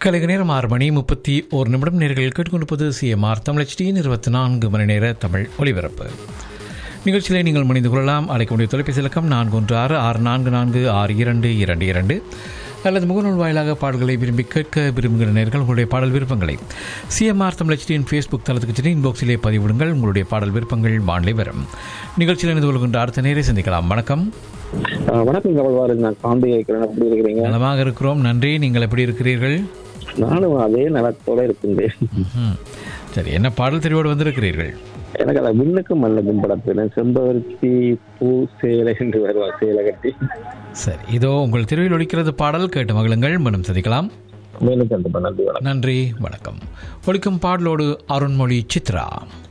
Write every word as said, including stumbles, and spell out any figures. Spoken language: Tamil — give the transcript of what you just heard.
கலைக நேரம் ஆறு மணி முப்பத்தி ஒரு நிமிடம் நேர்கள் கேட்டுக்கொண்டிருப்பது சிஎம்ஆர் தமிழச்சியின் இருபத்தி நான்கு மணி நேர தமிழ் ஒலிபரப்பு நிகழ்ச்சியிலே நீங்கள் மணிந்து கொள்ளலாம். அழைக்க முடிய தொலைபேசி இலக்கம் நான்கு ஒன்று ஆறு ஆறு நான்கு நான்கு ஆறு இரண்டு இரண்டு இரண்டு அல்லது முகநூல் வாயிலாக பாடல்களை விரும்பி கேட்க விரும்புகிற நேர்கள் உங்களுடைய பாடல் விருப்பங்களை சிஎம்ஆர் தமிழச்சியின் ஃபேஸ்புக் தளத்துக்கு சென்று இன்பாக்ஸிலே பதிவிடுங்கள். உங்களுடைய பாடல் விருப்பங்கள் வானிலை வரும். நிகழ்ச்சியில் இணைந்து கொள்கின்ற அடுத்த நேரை சந்திக்கலாம். வணக்கம். வணக்கம் கவல்வாரு, நான் காந்தி கேட்கிறேன். எப்படி இருக்கிறீங்க? நலமாக இருக்கிறோம், நன்றி. நீங்கள் எப்படி இருக்கிறீர்கள்? நானும் அதே நலத்தோட இருக்கின்றேன். சரி, என்ன பாடல் தெரிவோடு வந்திருக்கிறீர்கள்? எனக்கு அதை விண்ணுக்கும் மண்ணுக்கும் படத்துல செம்பருத்தி பூ சேலை என்று வருவா சேலை கட்டி. சரி, இதோ உங்கள் தெருவில் ஒலிக்கிறது பாடல். கேட்டு மகிழுங்கள். மனம் சந்திக்கலாம். மேலும் கண்டிப்பா நன்றி. நன்றி, வணக்கம். ஒலிக்கும் பாடலோடு அருண்மொழி சித்ரா.